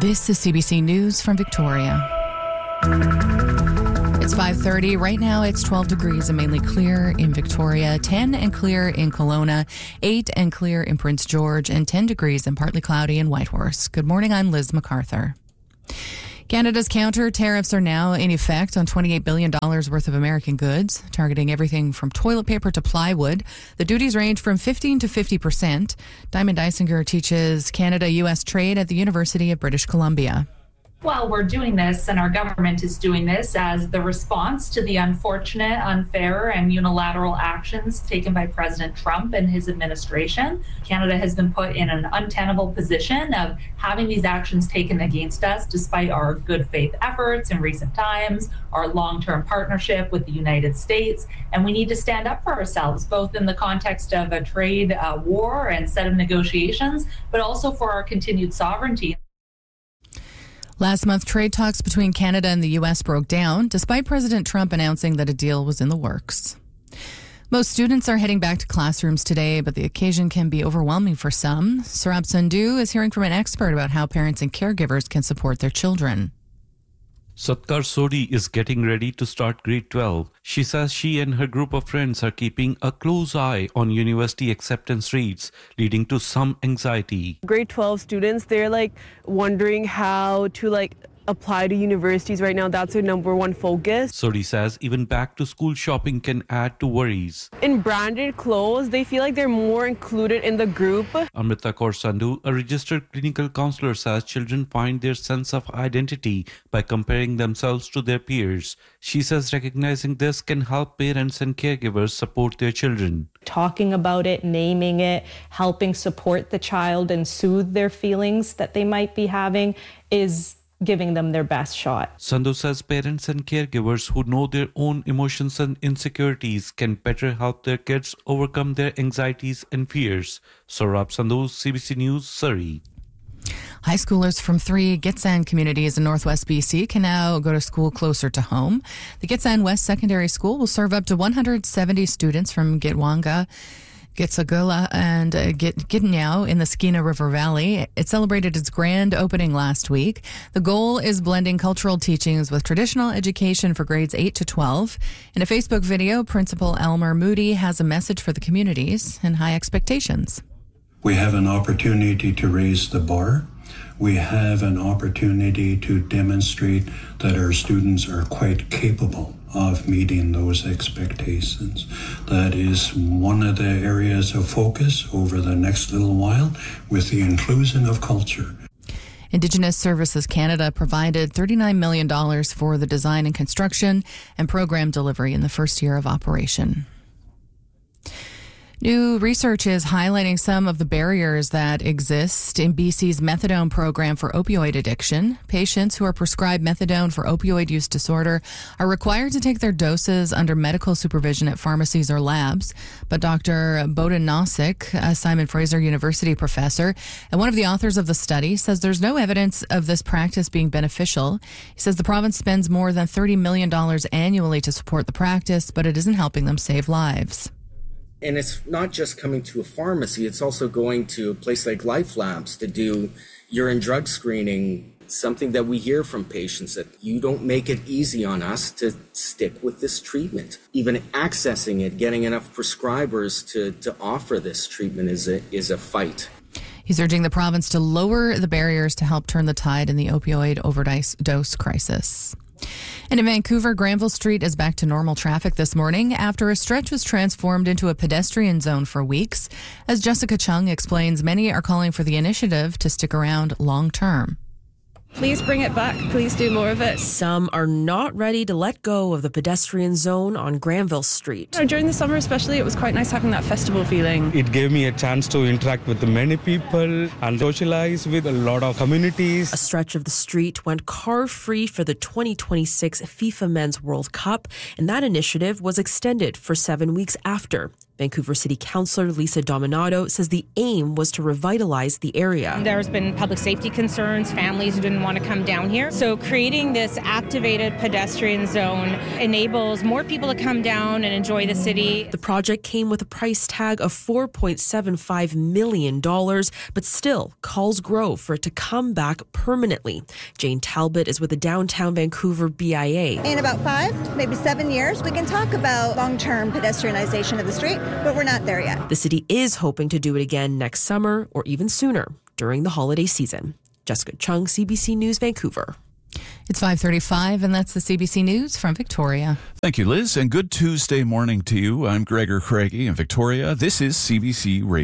This is CBC News from Victoria. It's 5:30. Right now it's 12 degrees and mainly clear in Victoria, 10 and clear in Kelowna, 8 and clear in Prince George, and 10 degrees and partly cloudy in Whitehorse. Good morning, I'm Liz MacArthur. Canada's counter tariffs are now in effect on $28 billion worth of American goods, targeting everything from toilet paper to plywood. The duties range from 15 to 50%. Diamond Eisinger teaches Canada-U.S. trade at the University of British Columbia. Well, we're doing this, and our government is doing this as the response to the unfortunate, unfair, and unilateral actions taken by President Trump and his administration. Canada has been put in an untenable position of having these actions taken against us despite our good faith efforts in recent times, our long-term partnership with the United States, and we need to stand up for ourselves, both in the context of a trade war and set of negotiations, but also for our continued sovereignty. Last month, trade talks between Canada and the U.S. broke down, despite President Trump announcing that a deal was in the works. Most students are heading back to classrooms today, but the occasion can be overwhelming for some. Saurabh Sandhu is hearing from an expert about how parents and caregivers can support their children. Satkar Sodi is getting ready to start grade 12. She says she and her group of friends are keeping a close eye on university acceptance rates, leading to some anxiety. Grade 12 students, they're wondering how to apply to universities right now. That's their number one focus. Sodi says even back to school shopping can add to worries. In branded clothes, they feel like they're more included in the group. Amrita Kaur Sandhu, a registered clinical counselor, says children find their sense of identity by comparing themselves to their peers. She says recognizing this can help parents and caregivers support their children. Talking about it, naming it, helping support the child and soothe their feelings that they might be having is giving them their best shot. Sandhu says parents and caregivers who know their own emotions and insecurities can better help their kids overcome their anxieties and fears. Saurabh Sandhu, CBC News, Surrey. High schoolers from 3 Gitxsan communities in northwest BC can now go to school closer to home. The Gitxsan West Secondary School will serve up to 170 students from Gitwanga, Gitsagula and Gitnyao in the Skeena River Valley. It celebrated its grand opening last week. The goal is blending cultural teachings with traditional education for grades 8 to 12. In a Facebook video, Principal Elmer Moody has a message for the communities and high expectations. We have an opportunity to raise the bar. We have an opportunity to demonstrate that our students are quite capable of meeting those expectations. That is one of the areas of focus over the next little while with the inclusion of culture. Indigenous Services Canada provided $39 million for the design and construction and program delivery in the first year of operation. New research is highlighting some of the barriers that exist in BC's methadone program for opioid addiction. Patients who are prescribed methadone for opioid use disorder are required to take their doses under medical supervision at pharmacies or labs. But Dr. Boden Nosik, a Simon Fraser University professor and one of the authors of the study, says there's no evidence of this practice being beneficial. He says the province spends more than $30 million annually to support the practice, but it isn't helping them save lives. And it's not just coming to a pharmacy, it's also going to a place like Life Labs to do urine drug screening, something that we hear from patients that you don't make it easy on us to stick with this treatment. Even accessing it, getting enough prescribers to offer this treatment is a fight. He's urging the province to lower the barriers to help turn the tide in the opioid overdose crisis. And in Vancouver, Granville Street is back to normal traffic this morning after a stretch was transformed into a pedestrian zone for weeks. As Jessica Chung explains, many are calling for the initiative to stick around long term. Please bring it back. Please do more of it. Some are not ready to let go of the pedestrian zone on Granville Street. During the summer especially, it was quite nice having that festival feeling. It gave me a chance to interact with many people and socialize with a lot of communities. A stretch of the street went car-free for the 2026 FIFA Men's World Cup, and that initiative was extended for 7 weeks after. Vancouver City Councillor Lisa Dominato says the aim was to revitalize the area. There's been public safety concerns, families who didn't want to come down here. So creating this activated pedestrian zone enables more people to come down and enjoy the city. The project came with a price tag of $4.75 million, but still, calls grow for it to come back permanently. Jane Talbot is with the Downtown Vancouver BIA. In about 5, maybe 7 years, we can talk about long-term pedestrianization of the street, but we're not there yet. The city is hoping to do it again next summer or even sooner during the holiday season. Jessica Chung, CBC News, Vancouver. It's 5:35, and that's the CBC News from Victoria. Thank you, Liz, and good Tuesday morning to you. I'm Gregor Craigie in Victoria. This is CBC Radio.